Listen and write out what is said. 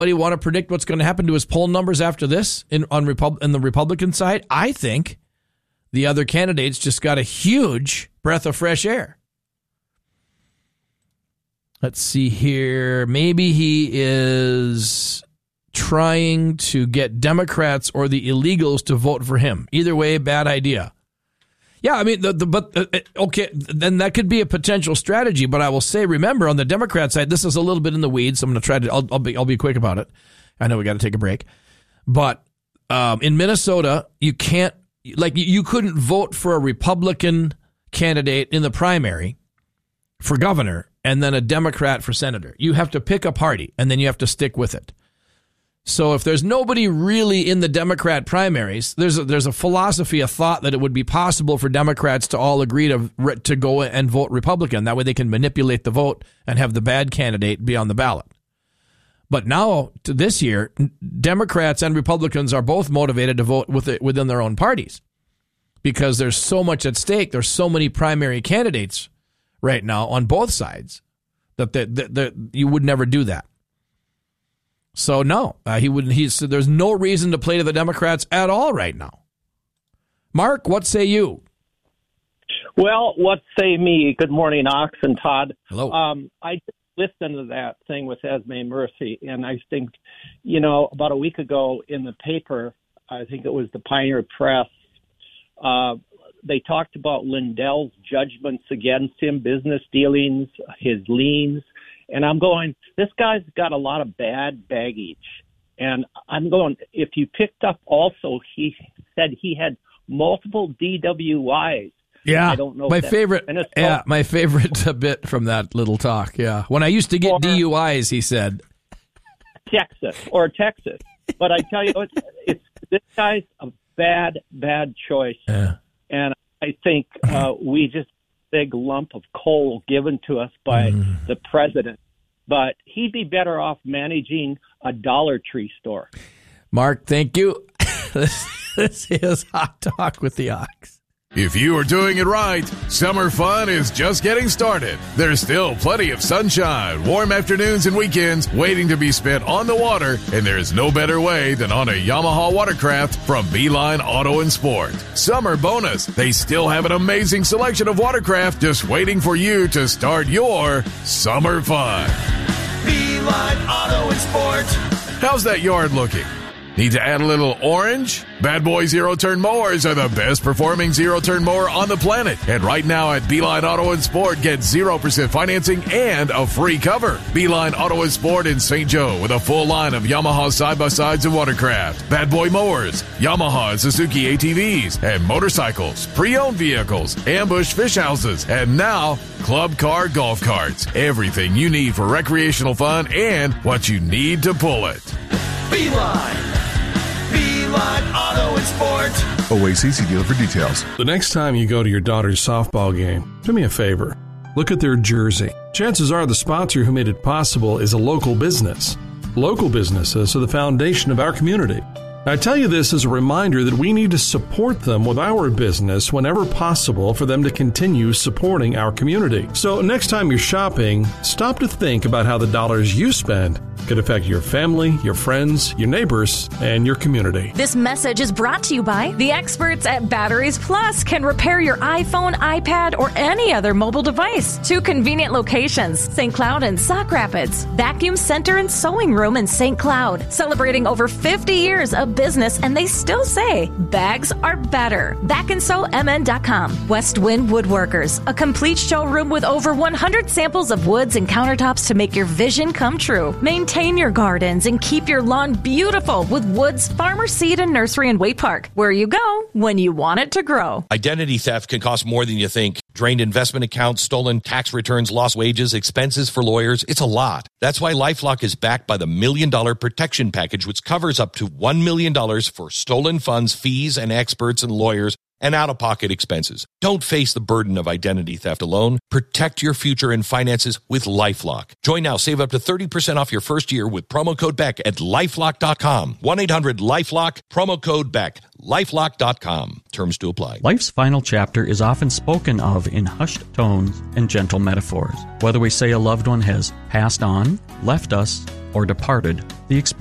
Anybody want to predict what's going to happen to his poll numbers after this on the Republican side? I think the other candidates just got a huge breath of fresh air. Let's see here. Maybe he is trying to get Democrats or the illegals to vote for him. Either way, bad idea. Yeah, I mean, okay, then that could be a potential strategy. But I will say, remember, on the Democrat side, this is a little bit in the weeds. So I'm going to try to. I'll be quick about it. I know we got to take a break, but in Minnesota, you can't you couldn't vote for a Republican candidate in the primary for governor and then a Democrat for senator. You have to pick a party and then you have to stick with it. So if there's nobody really in the Democrat primaries, there's a philosophy, a thought that it would be possible for Democrats to all agree to go and vote Republican. That way they can manipulate the vote and have the bad candidate be on the ballot. But now, to this year, Democrats and Republicans are both motivated to vote within their own parties because there's so much at stake. There's so many primary candidates right now on both sides that you would never do that. So no, he wouldn't. There's no reason to play to the Democrats at all right now. Mark, what say you? Well, what say me? Good morning, Ox and Todd. Hello. I just listened to that thing with Esme Murphy, and I think, about a week ago in the paper, I think it was the Pioneer Press, they talked about Lindell's judgments against him, business dealings, his liens. And I'm going, this guy's got a lot of bad baggage. And I'm going, if you picked up also, he said he had multiple DWIs. Yeah, I don't know my favorite bit from that little talk. Yeah, when I used to get DUIs, he said, Texas. But I tell you, it's this guy's a bad choice. Yeah. And I think we just big lump of coal given to us by the president. But he'd be better off managing a Dollar Tree store. Mark, thank you. This is Hot Talk with the Ox. If you are doing it right, summer fun is just getting started. There's still plenty of sunshine, warm afternoons and weekends waiting to be spent on the water, and there's no better way than on a Yamaha watercraft from Beeline Auto and Sport. Summer bonus, they still have an amazing selection of watercraft just waiting for you to start your summer fun. Beeline Auto and Sport. How's that yard looking? Need to add a little orange? Bad Boy zero-turn mowers are the best performing zero-turn mower on the planet. And right now at Beeline Auto and Sport, get 0% financing and a free cover. Beeline Auto and Sport in St. Joe with a full line of Yamaha side-by-sides and watercraft, Bad Boy mowers, Yamaha and Suzuki ATVs, and motorcycles, pre-owned vehicles, ambush fish houses, and now club car golf carts. Everything you need for recreational fun and what you need to pull it. Beeline Auto and Sport. OACC dealer for details. The next time you go to your daughter's softball game, do me a favor. Look at their jersey. Chances are the sponsor who made it possible is a local business. Local businesses are the foundation of our community. I tell you this as a reminder that we need to support them with our business whenever possible for them to continue supporting our community. So next time you're shopping, stop to think about how the dollars you spend could affect your family, your friends, your neighbors, and your community. This message is brought to you by the experts at Batteries Plus. Can repair your iPhone, iPad, or any other mobile device. 2 convenient locations, St. Cloud and Sauk Rapids. Vacuum Center and Sewing Room in St. Cloud. Celebrating over 50 years of business, and they still say bags are better. BackandSewMN.com. West Wind Woodworkers. A complete showroom with over 100 samples of woods and countertops to make your vision come true. Maintain your gardens and keep your lawn beautiful with Woods Farmer Seed and Nursery in Waite Park, where you go when you want it to grow. Identity theft can cost more than you think. Drained investment accounts, stolen tax returns, lost wages, expenses for lawyers. It's a lot. That's why LifeLock is backed by the $1 Million Protection Package, which covers up to $1 million for stolen funds, fees, and experts and lawyers, and out-of-pocket expenses. Don't face the burden of identity theft alone. Protect your future and finances with LifeLock. Join now. Save up to 30% off your first year with promo code BECK at LifeLock.com. 1-800-LifeLock, promo code BECK. LifeLock.com. Terms to apply. Life's final chapter is often spoken of in hushed tones and gentle metaphors. Whether we say a loved one has passed on, left us, or departed, the experience